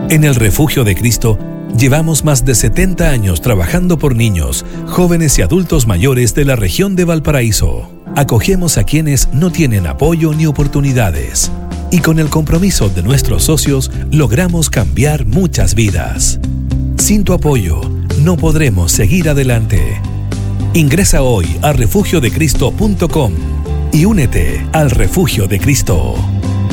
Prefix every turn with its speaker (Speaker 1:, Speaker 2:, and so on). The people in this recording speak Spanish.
Speaker 1: En el Refugio de Cristo, llevamos más de 70 años trabajando por niños, jóvenes y adultos mayores de la región de Valparaíso. Acogemos a quienes no tienen apoyo ni oportunidades. Y con el compromiso de nuestros socios, logramos cambiar muchas vidas. Sin tu apoyo, no podremos seguir adelante. Ingresa hoy a refugiodecristo.com y únete al Refugio de Cristo.